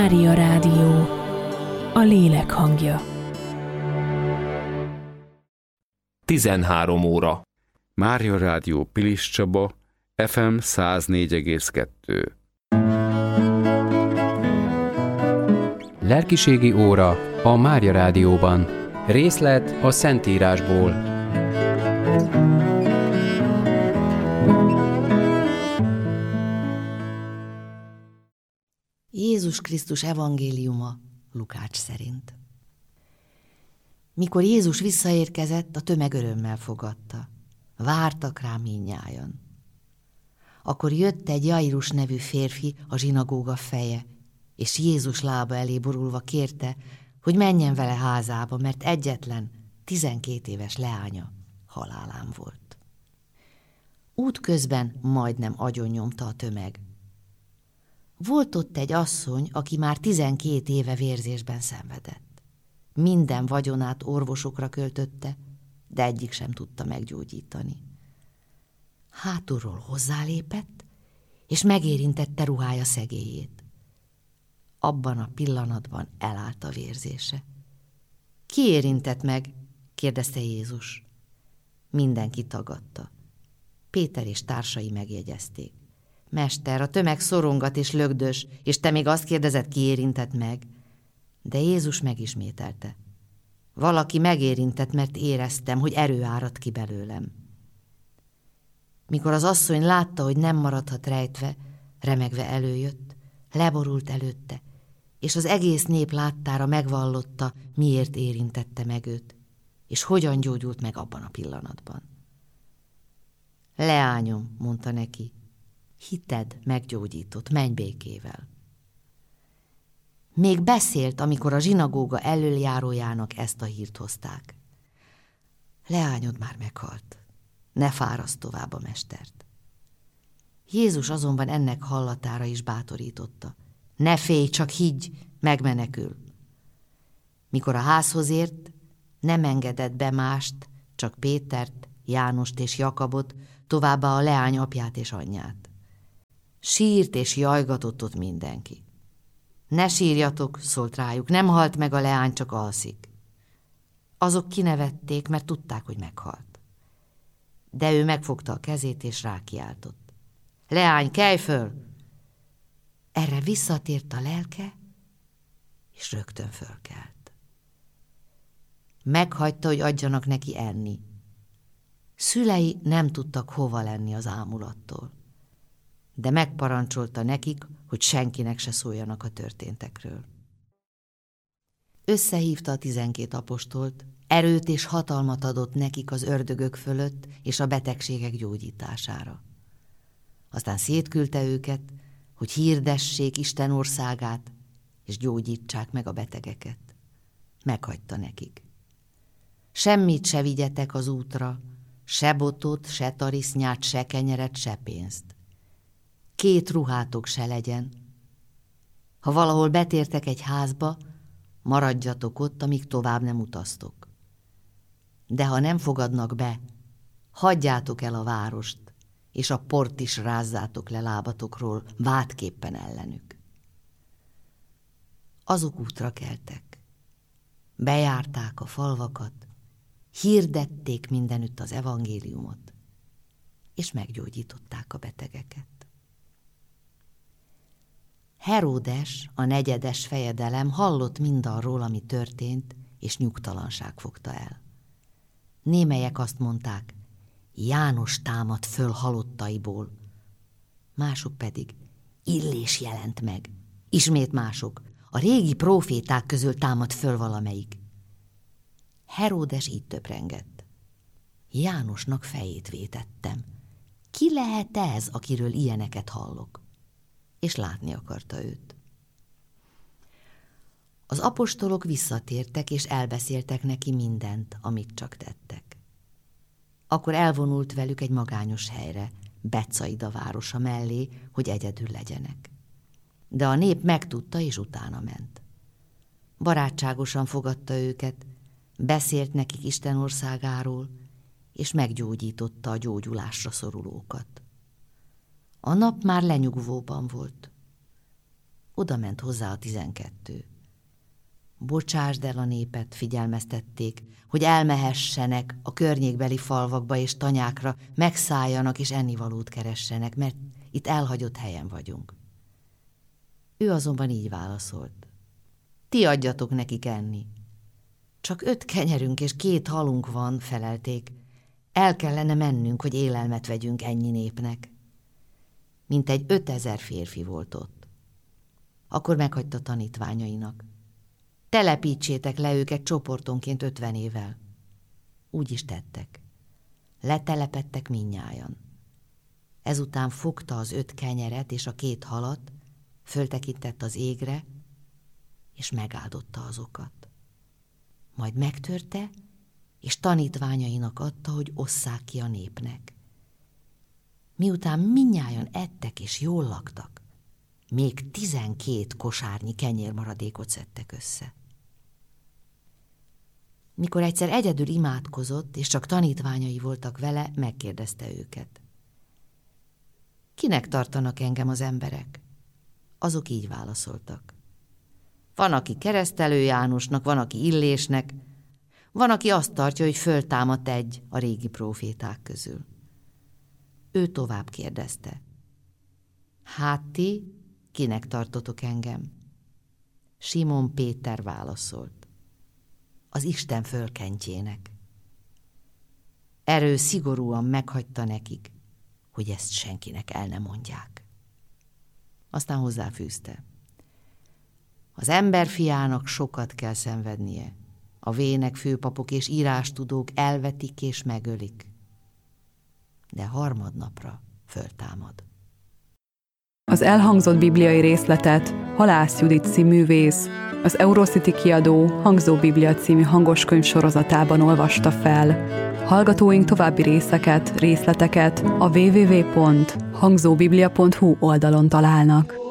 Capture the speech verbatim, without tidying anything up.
Mária Rádió, a lélek hangja. tizenhárom óra. Mária Rádió Pilis Csaba, ef em száz négy egész kettő. Lelkiségi óra a Mária Rádióban. Részlet a Szentírásból. Jézus Krisztus evangéliuma Lukács szerint. Mikor Jézus visszaérkezett, a tömeg örömmel fogadta. Vártak rá mindnyájan. Akkor jött egy Jairus nevű férfi, a zsinagóga feje, és Jézus lába elé borulva kérte, hogy menjen vele házába, mert egyetlen, tizenkét éves leánya halálán volt. Útközben majdnem agyonnyomta a tömeg. Volt ott egy asszony, aki már tizenkét éve vérzésben szenvedett. Minden vagyonát orvosokra költötte, de egyik sem tudta meggyógyítani. Hátulról hozzálépett, és megérintette ruhája szegélyét. Abban a pillanatban elállt a vérzése. Ki érintett meg? Kérdezte Jézus. Mindenki tagadta. Péter és társai megjegyezték. Mester, a tömeg szorongat és lögdös, és te még azt kérdezed, ki érintett meg? De Jézus megismételte. Valaki megérintett, mert éreztem, hogy erő árad ki belőlem. Mikor az asszony látta, hogy nem maradhat rejtve, remegve előjött, leborult előtte, és az egész nép láttára megvallotta, miért érintette meg őt, és hogyan gyógyult meg abban a pillanatban. Leányom, mondta neki, hited meggyógyított, menj békével. Még beszélt, amikor a zsinagóga elöljárójának ezt a hírt hozták. Leányod már meghalt, ne fáraszd tovább a mestert. Jézus azonban ennek hallatára is bátorította. Ne félj, csak higgy, megmenekül. Mikor a házhoz ért, nem engedett be mást, csak Pétert, Jánost és Jakabot, továbbá a leány apját és anyját. Sírt és jajgatott ott mindenki. Ne sírjatok, szólt rájuk, nem halt meg a leány, csak alszik. Azok kinevették, mert tudták, hogy meghalt. De ő megfogta a kezét és rákiáltott. Leány, kelj föl! Erre visszatért a lelke, és rögtön fölkelt. Meghagyta, hogy adjanak neki enni. Szülei nem tudtak hova lenni az ámulattól, de megparancsolta nekik, hogy senkinek se szóljanak a történtekről. Összehívta a tizenkét apostolt, erőt és hatalmat adott nekik az ördögök fölött és a betegségek gyógyítására. Aztán szétküldte őket, hogy hirdessék Isten országát, és gyógyítsák meg a betegeket. Meghagyta nekik. Semmit se vigyetek az útra, se botot, se tarisznyát, se kenyeret, se pénzt. Két ruhátok se legyen. Ha valahol betértek egy házba, maradjatok ott, amíg tovább nem utaztok. De ha nem fogadnak be, hagyjátok el a várost, és a port is rázzátok le lábatokról, vádképpen ellenük. Azok útra keltek. Bejárták a falvakat, hirdették mindenütt az evangéliumot, és meggyógyították a betegeket. Heródes, a negyedes fejedelem hallott mindarról, ami történt, és nyugtalanság fogta el. Némelyek azt mondták, János támad föl halottaiból, mások pedig Illés jelent meg, ismét mások, a régi próféták közül támad föl valamelyik. Heródes így töprengett. Jánosnak fejét vétettem. Ki lehet ez, akiről ilyeneket hallok? És látni akarta őt. Az apostolok visszatértek, és elbeszéltek neki mindent, amit csak tettek. Akkor elvonult velük egy magányos helyre, Betsaida városa mellé, hogy egyedül legyenek. De a nép megtudta, és utána ment. Barátságosan fogadta őket, beszélt nekik Isten országáról, és meggyógyította a gyógyulásra szorulókat. A nap már lenyugvóban volt. Oda ment hozzá a tizenkettő. Bocsásd el a népet, figyelmeztették, hogy elmehessenek a környékbeli falvakba és tanyákra, megszálljanak és ennivalót keressenek, mert itt elhagyott helyen vagyunk. Ő azonban így válaszolt. Ti adjatok nekik enni. Csak öt kenyerünk és két halunk van, felelték. El kellene mennünk, hogy élelmet vegyünk ennyi népnek. Mintegy ötezer férfi volt ott. Akkor meghagyta tanítványainak. Telepítsétek le őket csoportonként ötvenével. Úgy is tettek. Letelepedtek mindnyájan. Ezután fogta az öt kenyeret és a két halat, föltekintett az égre, és megáldotta azokat. Majd megtörte, és tanítványainak adta, hogy osszák ki a népnek. Miután mindnyájan ettek és jól laktak, még tizenkét kosárnyi kenyérmaradékot szedtek össze. Mikor egyszer egyedül imádkozott, és csak tanítványai voltak vele, megkérdezte őket. Kinek tartanak engem az emberek? Azok így válaszoltak. Van, aki Keresztelő Jánosnak, van, aki Illésnek, van, aki azt tartja, hogy föltámadt egy a régi próféták közül. Ő tovább kérdezte. Hát ti, kinek tartotok engem? Simon Péter válaszolt. Az Isten fölkentjének. Erő szigorúan meghagyta nekik, hogy ezt senkinek el ne mondják. Aztán hozzáfűzte. Az emberfiának sokat kell szenvednie. A vének, főpapok és írástudók elvetik és megölik. De harmadnapra föltámad. Az elhangzott bibliai részletet Halász Judit színművész az Eurocity kiadó Hangzó Biblia című hangoskönyv sorozatában olvasta fel. Hallgatóink további részeket, részleteket a double-u double-u double-u pont hangzóbiblia pont hu oldalon találnak.